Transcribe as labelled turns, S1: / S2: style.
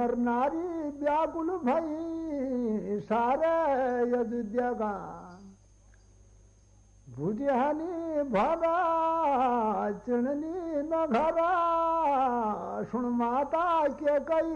S1: नर नारी व्याकुल भई सारे अयोध्या का भुजहानी भागा चिणनी न घरा सुन माता के कई